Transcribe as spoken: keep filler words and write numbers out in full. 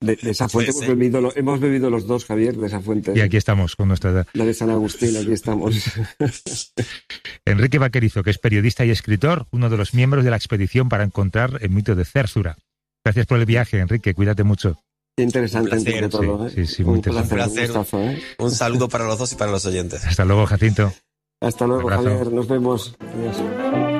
De, de esa fuente hemos bebido, lo, hemos bebido los dos, Javier, de esa fuente. Y aquí estamos con nuestra edad. La de San Agustín, aquí estamos. Enrique Vaquerizo, que es periodista y escritor, uno de los miembros de la expedición para encontrar el mito de Cérsura. Gracias por el viaje, Enrique, cuídate mucho. Qué interesante entre todo, sí, ¿eh? Sí, sí, muy un interesante. placer, un gustazo, ¿eh? Un saludo para los dos y para los oyentes. Hasta luego, Jacinto. Hasta luego, Javier, nos vemos. Adiós.